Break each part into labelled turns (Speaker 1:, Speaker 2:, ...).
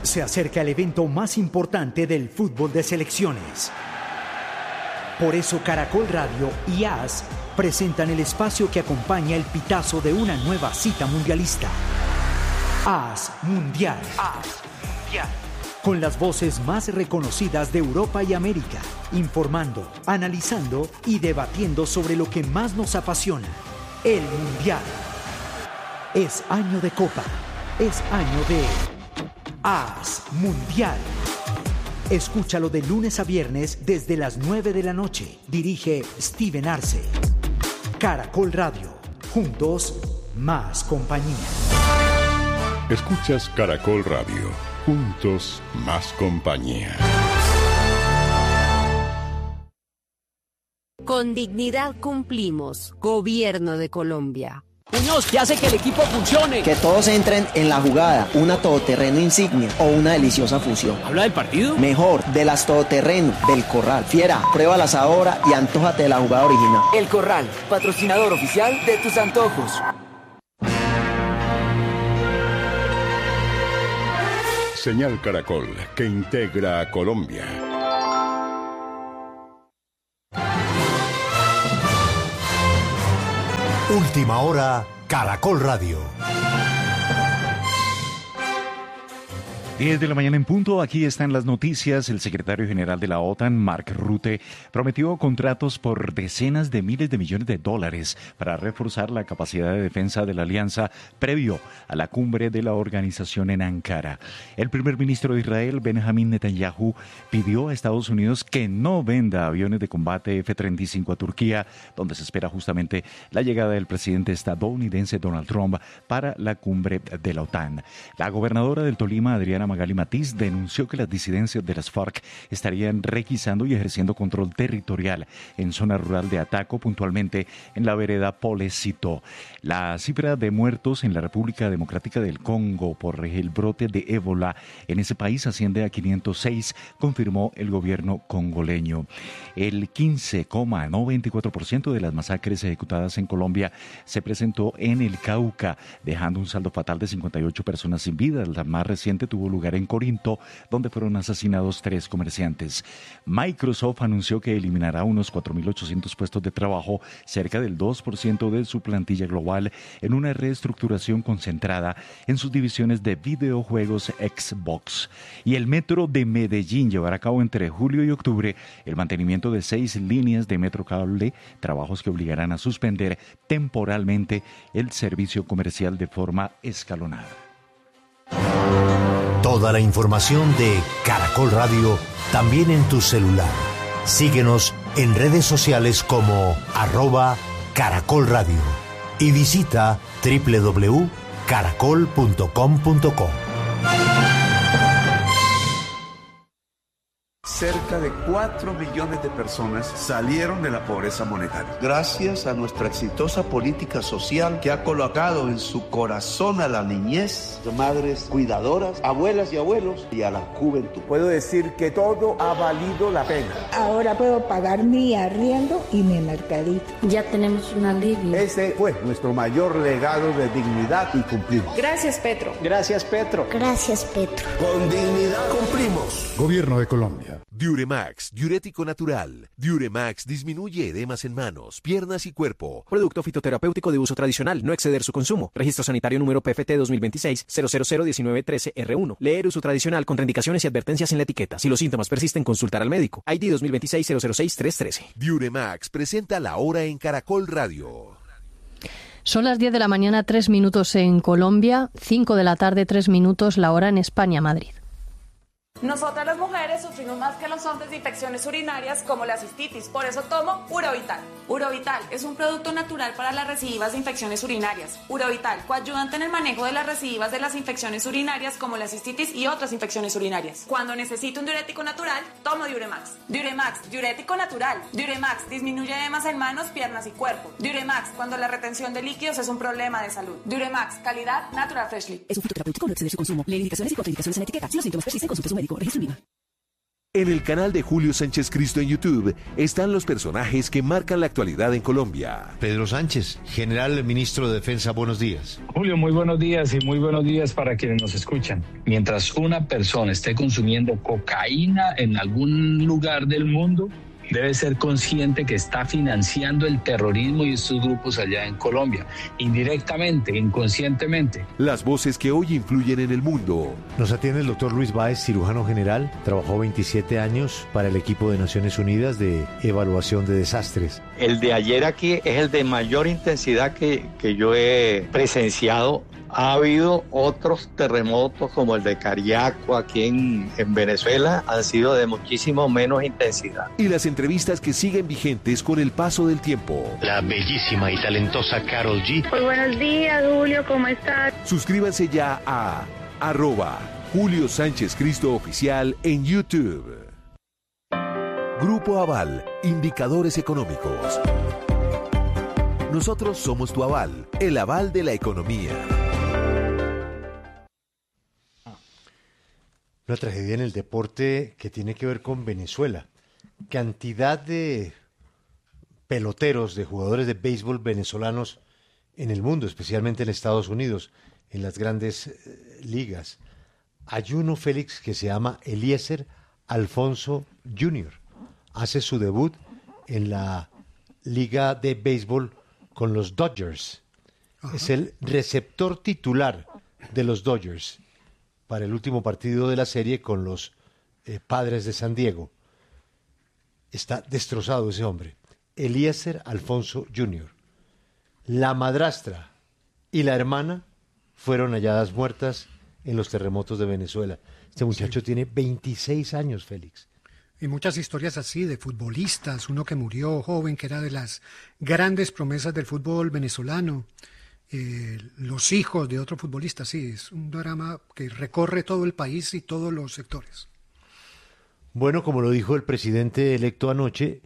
Speaker 1: Se acerca el evento más importante del fútbol de selecciones. Por eso Caracol Radio y AS presentan el espacio que acompaña el pitazo de una nueva cita mundialista. AS Mundial. Con las voces más reconocidas de Europa y América, informando, analizando y debatiendo sobre lo que más nos apasiona, el Mundial. Es año de Copa, es año de AS Mundial. Escúchalo de lunes a viernes desde las 9 de la noche. Dirige Steven Arce. Caracol Radio. Juntos, más compañía.
Speaker 2: Escuchas Caracol Radio. Juntos, más compañía.
Speaker 3: Con dignidad cumplimos. Gobierno de Colombia.
Speaker 4: Muñoz, ¿qué hace que el equipo funcione?
Speaker 5: Que todos entren en la jugada, una todoterreno insignia o una deliciosa fusión.
Speaker 4: ¿Habla del partido?
Speaker 5: Mejor, de las todoterreno, del Corral. Fiera, pruébalas ahora y antójate de la jugada original.
Speaker 6: El Corral, patrocinador oficial de tus antojos.
Speaker 2: Señal Caracol, que integra a Colombia.
Speaker 7: Última hora, Caracol Radio.
Speaker 8: 10 de la mañana en punto, aquí están las noticias. El secretario general de la OTAN, Mark Rutte, prometió contratos por decenas de miles de millones de dólares para reforzar la capacidad de defensa de la alianza previo a la cumbre de la organización en Ankara. El primer ministro de Israel, Benjamin Netanyahu, pidió a Estados Unidos que no venda aviones de combate F-35 a Turquía, donde se espera justamente la llegada del presidente estadounidense Donald Trump para la cumbre de la OTAN. La gobernadora del Tolima, Adriana Magali Matiz, denunció que las disidencias de las FARC estarían requisando y ejerciendo control territorial en zona rural de Ataco, puntualmente en la vereda Polecito. La cifra de muertos en la República Democrática del Congo por el brote de ébola en ese país asciende a 506, confirmó el gobierno congoleño. El 15,94% de las masacres ejecutadas en Colombia se presentó en el Cauca, dejando un saldo fatal de 58 personas sin vida. La más reciente tuvo lugar en Corinto, donde fueron asesinados 3 comerciantes. Microsoft anunció que eliminará unos 4.800 puestos de trabajo, cerca del 2% de su plantilla global, en una reestructuración concentrada en sus divisiones de videojuegos Xbox. Y el Metro de Medellín llevará a cabo entre julio y octubre el mantenimiento de 6 líneas de metro cable, trabajos que obligarán a suspender temporalmente el servicio comercial de forma escalonada.
Speaker 7: Toda la información de Caracol Radio también en tu celular. Síguenos en redes sociales como @Caracol Radio y visita www.caracol.com.co.
Speaker 9: Cerca de 4 millones de personas salieron de la pobreza monetaria. Gracias a nuestra exitosa política social que ha colocado en su corazón a la niñez, madres cuidadoras, abuelas y abuelos y a la juventud. Puedo decir que todo ha valido la pena.
Speaker 10: Ahora puedo pagar mi arriendo y mi mercadito.
Speaker 3: Ya tenemos un alivio.
Speaker 9: Ese fue nuestro mayor legado de dignidad y cumplimos.
Speaker 11: Gracias, Petro.
Speaker 5: Gracias, Petro.
Speaker 10: Gracias, Petro.
Speaker 9: Con dignidad cumplimos.
Speaker 7: Gobierno de Colombia.
Speaker 12: Diuremax, diurético natural. Diuremax disminuye edemas en manos, piernas y cuerpo. Producto fitoterapéutico de uso tradicional, no exceder su consumo. Registro sanitario número PFT 2026-0001913R1. Leer uso tradicional, contraindicaciones y advertencias en la etiqueta. Si los síntomas persisten, consultar al médico. ID 2026-006-313. Diuremax presenta La Hora en Caracol Radio.
Speaker 13: Son las 10 de la mañana, 3 minutos en Colombia, 5 de la tarde, 3 minutos, la hora en España, Madrid.
Speaker 11: Nosotras las mujeres sufrimos más que los hombres de infecciones urinarias como la cistitis, por eso tomo Urovital. Urovital es un producto natural para las recidivas de infecciones urinarias. Urovital, coayudante en el manejo de las recidivas de las infecciones urinarias como la cistitis y otras infecciones urinarias. Cuando necesito un diurético natural, tomo Diuremax. Diuremax, diurético natural. Diuremax disminuye edemas en manos, piernas y cuerpo. Diuremax, cuando la retención de líquidos es un problema de salud. Diuremax, calidad Natural Freshly.
Speaker 14: Es un fitoterapéutico, no exceder su consumo. Lee indicaciones y contraindicaciones en la etiqueta. Si los síntomas persisten, consulte a su médico. Registro INVIMA. En el canal de Julio Sánchez Cristo en YouTube están los personajes que marcan la actualidad en Colombia.
Speaker 7: Pedro Sánchez, general ministro de Defensa, buenos días.
Speaker 15: Julio, muy buenos días y muy buenos días para quienes nos escuchan. Mientras una persona esté consumiendo cocaína en algún lugar del mundo, debe ser consciente que está financiando el terrorismo y estos grupos allá en Colombia, indirectamente, inconscientemente.
Speaker 14: Las voces que hoy influyen en el mundo.
Speaker 7: Nos atiende el doctor Luis Báez, cirujano general. Trabajó 27 años para el equipo de Naciones Unidas de evaluación de desastres.
Speaker 16: El de ayer aquí es el de mayor intensidad que yo he presenciado. Ha habido otros terremotos como el de Cariaco aquí en Venezuela, han sido de muchísimo menos intensidad.
Speaker 14: Y las entrevistas que siguen vigentes con el paso del tiempo.
Speaker 7: La bellísima y talentosa Karol G.
Speaker 17: Muy buenos días, Julio, ¿cómo estás?
Speaker 14: Suscríbanse ya a @Julio Sánchez Cristo Oficial en YouTube. Grupo Aval, indicadores económicos. Nosotros somos tu aval, el aval de la economía.
Speaker 7: Una tragedia en el deporte que tiene que ver con Venezuela. Cantidad de peloteros, de jugadores de béisbol venezolanos en el mundo, especialmente en Estados Unidos, en las grandes ligas. Hay uno, Félix, que se llama Eliezer Alfonso Jr. Hace su debut en la liga de béisbol con los Dodgers. Ajá. Es el receptor titular de los Dodgers para el último partido de la serie con los Padres de San Diego. Está destrozado ese hombre. Eliezer Alfonso Jr. La madrastra y la hermana fueron halladas muertas en los terremotos de Venezuela. Este muchacho tiene 26 años, Félix.
Speaker 18: Y muchas historias así de futbolistas, uno que murió joven, que era de las grandes promesas del fútbol venezolano. Los hijos de otro futbolista, sí, es un drama que recorre todo el país y todos los sectores.
Speaker 7: Bueno, como lo dijo el presidente electo anoche,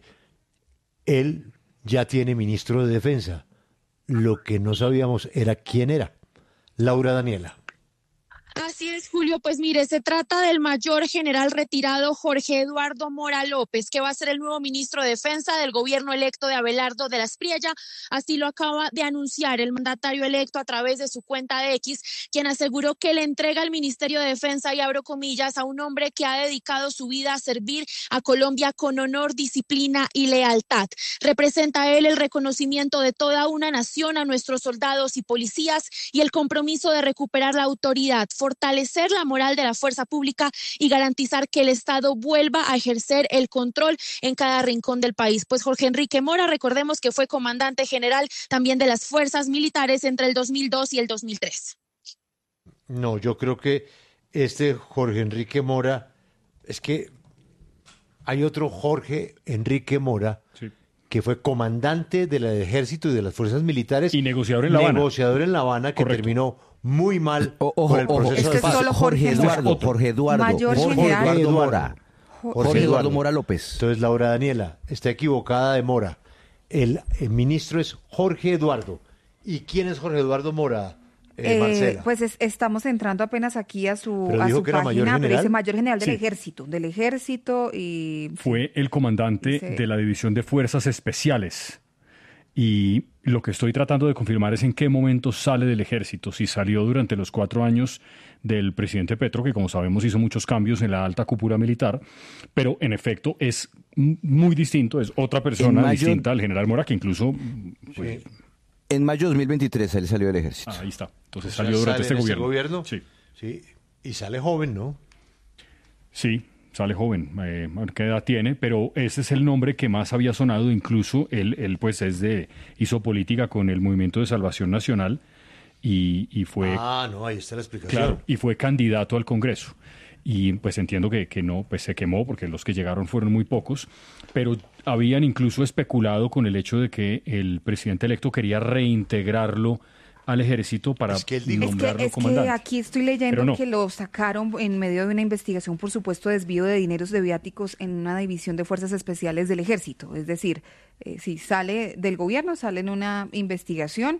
Speaker 7: él ya tiene ministro de Defensa. Lo que no sabíamos era quién era. Laura Daniela.
Speaker 19: Así es, Julio. Pues mire, se trata del mayor general retirado Jorge Eduardo Mora López, que va a ser el nuevo ministro de Defensa del gobierno electo de Abelardo de la Espriella. Así lo acaba de anunciar el mandatario electo a través de su cuenta de X, quien aseguró que le entrega el Ministerio de Defensa, y abro comillas, a un hombre que ha dedicado su vida a servir a Colombia con honor, disciplina y lealtad. Representa él el reconocimiento de toda una nación a nuestros soldados y policías y el compromiso de recuperar la autoridad, fortalecer la moral de la fuerza pública y garantizar que el Estado vuelva a ejercer el control en cada rincón del país. Pues Jorge Enrique Mora, recordemos que fue comandante general también de las fuerzas militares entre el 2002 y el 2003.
Speaker 7: No, yo creo que este Jorge Enrique Mora, es que hay otro Jorge Enrique Mora, sí, que fue comandante del ejército y de las fuerzas militares.
Speaker 8: Y negociador en La Habana.
Speaker 7: Negociador en La Habana, que
Speaker 8: correcto,
Speaker 7: terminó muy mal con el proceso
Speaker 20: de paz. Jorge Eduardo Mora. Jorge Eduardo Mora López.
Speaker 7: Entonces, Laura Daniela está equivocada de Mora. El ministro es Jorge Eduardo. ¿Y quién es Jorge Eduardo Mora, Marcela?
Speaker 21: Pues estamos entrando apenas aquí a su
Speaker 7: página,
Speaker 21: pero dice mayor general del ejército y...
Speaker 22: Fue el comandante de la División de Fuerzas Especiales. Y lo que estoy tratando de confirmar es en qué momento sale del ejército. Si salió durante los 4 años del presidente Petro, que como sabemos hizo muchos cambios en la alta cúpula militar, pero en efecto es muy distinto, es otra persona distinta al general Mora, que incluso... Pues,
Speaker 20: en mayo de 2023 él salió del ejército.
Speaker 22: Ahí está. Entonces salió durante este gobierno.
Speaker 7: Sí. Y sale joven, ¿no?
Speaker 22: Sí. Sale joven, a ver qué edad tiene, pero ese es el nombre que más había sonado. Incluso él pues hizo política con el Movimiento de Salvación Nacional y fue...
Speaker 7: no, ahí está la explicación.
Speaker 22: Claro, y fue candidato al Congreso. Y pues entiendo que no, pues se quemó porque los que llegaron fueron muy pocos, pero habían incluso especulado con el hecho de que el presidente electo quería reintegrarlo al ejército para nombrarlo comandante.
Speaker 21: Que aquí estoy leyendo que lo sacaron en medio de una investigación por supuesto desvío de dineros de viáticos en una división de fuerzas especiales del ejército. Es decir, si sale del gobierno, sale en una investigación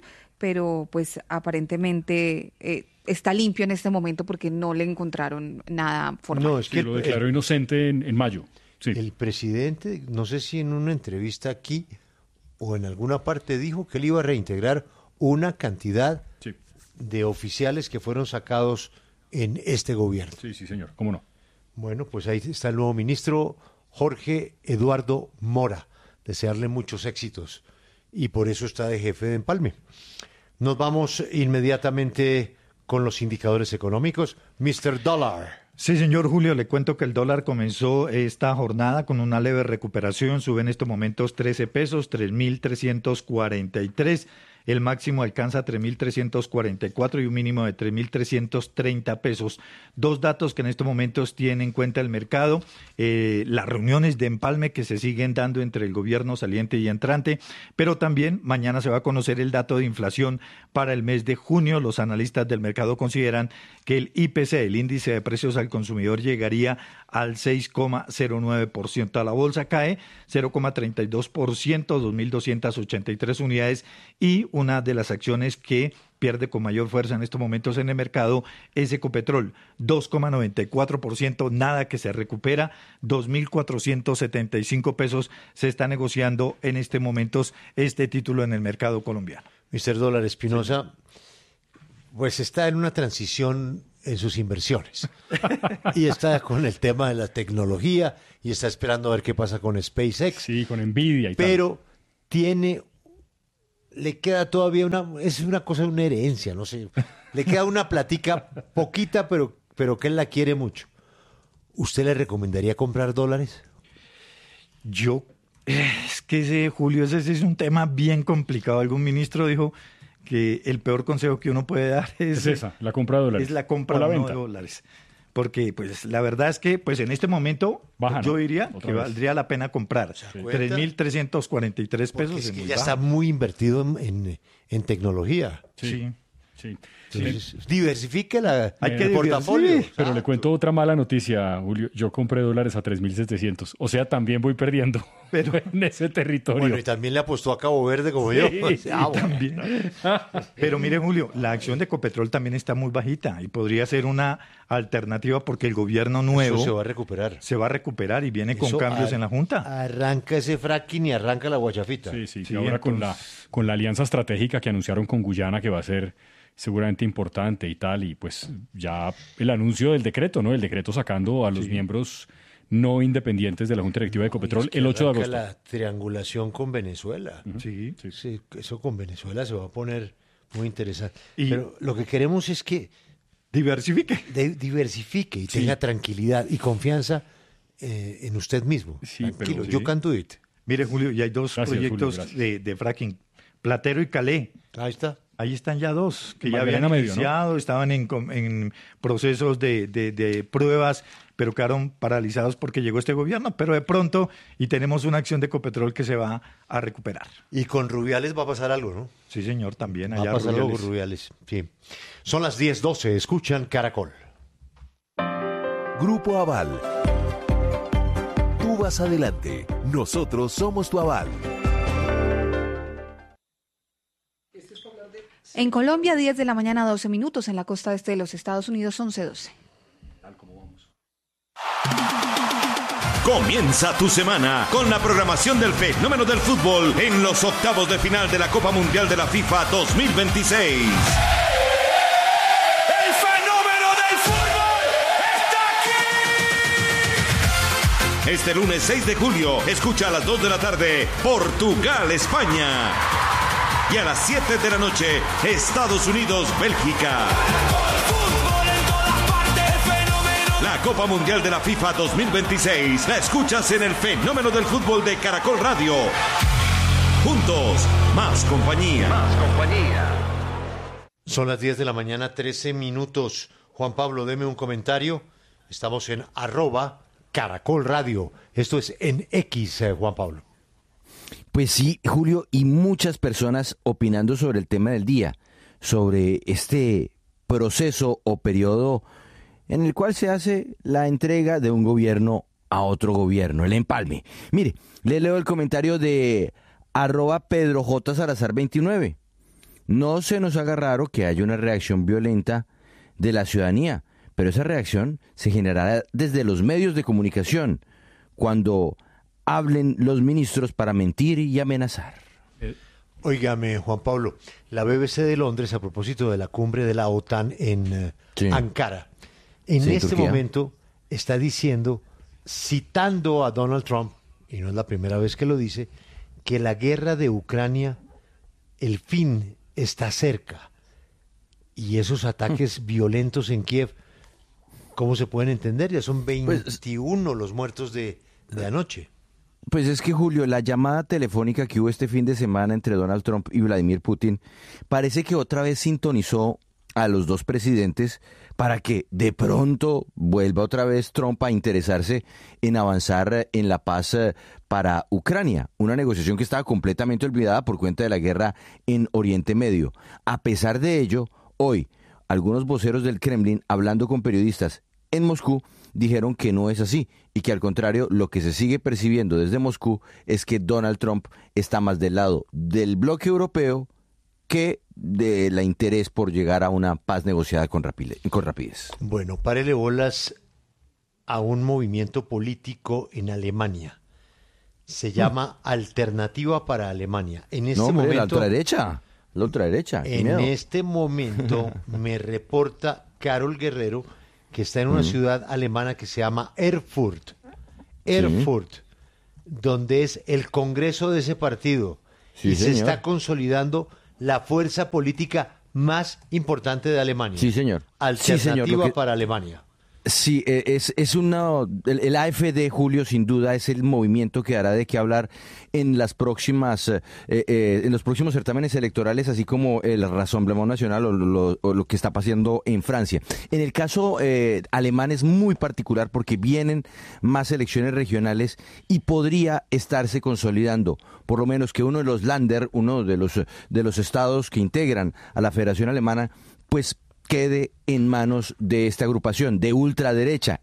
Speaker 21: pero pues aparentemente está limpio en este momento porque no le encontraron nada formal.
Speaker 22: No, es que lo declaró inocente en mayo. Sí.
Speaker 7: El presidente, no sé si en una entrevista aquí o en alguna parte, dijo que él iba a reintegrar una cantidad de oficiales que fueron sacados en este gobierno.
Speaker 22: Sí, señor, cómo no.
Speaker 7: Bueno, pues ahí está el nuevo ministro Jorge Eduardo Mora. Desearle muchos éxitos y por eso está de jefe de Empalme. Nos vamos inmediatamente con los indicadores económicos. Mr. Dollar.
Speaker 1: Sí, señor Julio, le cuento que el dólar comenzó esta jornada con una leve recuperación, sube en estos momentos 13 pesos, 3.343. El máximo alcanza 3.344 y un mínimo de 3.330 pesos. Dos datos que en estos momentos tiene en cuenta el mercado, las reuniones de empalme que se siguen dando entre el gobierno saliente y entrante, pero también mañana se va a conocer el dato de inflación para el mes de junio. Los analistas del mercado consideran que el IPC, el índice de precios al consumidor, llegaría al 6,09%. A la bolsa cae 0,32%, 2.283 unidades, y una de las acciones que pierde con mayor fuerza en estos momentos en el mercado es Ecopetrol, 2,94%, nada que se recupera, 2.475 pesos se está negociando en estos momentos este título en el mercado colombiano.
Speaker 7: Mr. Dólar Espinosa, pues está en una transición en sus inversiones y está con el tema de la tecnología y está esperando a ver qué pasa con SpaceX.
Speaker 22: Sí, con Nvidia y tal.
Speaker 7: Pero le queda todavía es una cosa de una herencia, no sé, le queda una platica poquita, pero que él la quiere mucho. ¿Usted le recomendaría comprar dólares?
Speaker 1: Es que Julio, ese es un tema bien complicado. Algún ministro dijo que el peor consejo que uno puede dar es
Speaker 22: esa, la compra de dólares.
Speaker 1: Es la compra de dólares. Porque pues la verdad es que pues en este momento yo diría que valdría la pena comprar 3.343 pesos.
Speaker 7: Es que ya está muy invertido en tecnología.
Speaker 22: Sí.
Speaker 7: Entonces, diversifique el portafolio.
Speaker 22: Sí, pero le cuento otra mala noticia, Julio. Yo compré dólares a 3.700. O sea, también voy perdiendo en ese territorio.
Speaker 7: Bueno, y también le apostó a Cabo Verde como yo.
Speaker 1: También. Pero mire, Julio, la acción de Ecopetrol también está muy bajita y podría ser una alternativa porque el gobierno nuevo
Speaker 7: se va a recuperar.
Speaker 1: Se va a recuperar y viene con cambios en la Junta.
Speaker 7: Arranca ese fracking y arranca la guachafita.
Speaker 22: Sí, ahora entonces, con la alianza estratégica que anunciaron con Guyana, que va a ser seguramente importante y tal, y pues ya el anuncio del decreto, ¿no? El decreto sacando a los miembros no independientes de la Junta Directiva de Ecopetrol el 8 de agosto.
Speaker 7: La triangulación con Venezuela.
Speaker 22: Sí.
Speaker 7: Eso con Venezuela se va a poner muy interesante. Pero lo que queremos es que diversifique y tenga tranquilidad y confianza en usted mismo. Tranquilo, you can do it.
Speaker 1: Mire, Julio, y hay dos proyectos de fracking, Platero y Calé.
Speaker 7: Ahí está.
Speaker 1: Ahí están ya dos que ya habían iniciado, ¿no? Estaban en procesos de pruebas, pero quedaron paralizados porque llegó este gobierno, pero de pronto, y tenemos una acción de Ecopetrol que se va a recuperar.
Speaker 7: Y con Rubiales va a pasar algo, ¿no?
Speaker 1: Sí, señor, también.
Speaker 7: Va a pasar algo con Rubiales, sí. Son las 10:12, escuchan Caracol.
Speaker 14: Grupo Aval. Tú vas adelante, nosotros somos tu aval.
Speaker 21: En Colombia, 10 de la mañana, 12 minutos. En la costa este de los Estados Unidos, 11:12.
Speaker 4: Comienza tu semana con la programación del fenómeno del fútbol en los octavos de final de la Copa Mundial de la FIFA 2026. ¡El fenómeno del fútbol está aquí! Este lunes 6 de julio, escucha a las 2 de la tarde, Portugal-España. Y a las 7 de la noche, Estados Unidos-Bélgica. La Copa Mundial de la FIFA 2026 la escuchas en el fenómeno del fútbol de Caracol Radio. Juntos, más compañía.
Speaker 7: Son las 10 de la mañana, 13 minutos. Juan Pablo, deme un comentario. Estamos en @Caracol Radio. Esto es en X, Juan Pablo.
Speaker 20: Pues sí, Julio, y muchas personas opinando sobre el tema del día, sobre este proceso o periodo en el cual se hace la entrega de un gobierno a otro gobierno, el empalme. Mire, le leo el comentario de @PedroJSalazar29. no se nos haga raro que haya una reacción violenta de la ciudadanía, pero esa reacción se generará desde los medios de comunicación, cuando hablen los ministros para mentir y amenazar.
Speaker 7: Óigame, Juan Pablo, la BBC de Londres, a propósito de la cumbre de la OTAN en Ankara, en este
Speaker 20: Turquía.
Speaker 7: momento está diciendo, citando a Donald Trump, y no es la primera vez que lo dice, que la guerra de Ucrania, el fin está cerca. Y esos ataques violentos en Kiev, ¿cómo se pueden entender? Ya son 21 los muertos de anoche.
Speaker 20: Pues es que, Julio, la llamada telefónica que hubo este fin de semana entre Donald Trump y Vladimir Putin parece que otra vez sintonizó a los dos presidentes para que de pronto vuelva otra vez Trump a interesarse en avanzar en la paz para Ucrania, una negociación que estaba completamente olvidada por cuenta de la guerra en Oriente Medio. A pesar de ello, hoy, algunos voceros del Kremlin, hablando con periodistas en Moscú, dijeron que no es así y que al contrario lo que se sigue percibiendo desde Moscú es que Donald Trump está más del lado del bloque europeo que del interés por llegar a una paz negociada con rapidez.
Speaker 7: Bueno, párele bolas a un movimiento político en Alemania. Se llama Alternativa para Alemania. En este momento,
Speaker 20: la ultraderecha.
Speaker 7: En este momento me reporta Carol Guerrero que está en una ciudad alemana que se llama Erfurt, donde es el congreso de ese partido, y se está consolidando la fuerza política más importante de Alemania.
Speaker 20: Sí, señor.
Speaker 7: Alternativa para Alemania.
Speaker 20: Sí, el AfD, Julio, sin duda es el movimiento que dará de qué hablar en los próximos certámenes electorales, así como el Rassemblement National o lo que está pasando en Francia. En el caso alemán es muy particular porque vienen más elecciones regionales y podría estarse consolidando, por lo menos que uno de los Länder, uno de los estados que integran a la Federación Alemana, pues quede en manos de esta agrupación de ultraderecha.